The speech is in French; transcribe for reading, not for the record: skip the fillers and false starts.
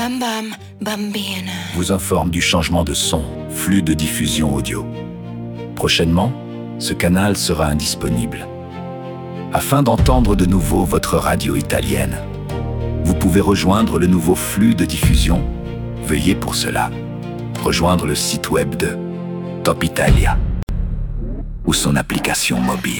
Bam bam, bambina. vous informe du changement de son, flux de diffusion audio. Prochainement, ce canal sera indisponible. Afin d'entendre de nouveau votre radio italienne, vous pouvez rejoindre le nouveau flux de diffusion. Veuillez pour cela rejoindre le site web de Top Italia ou son application mobile.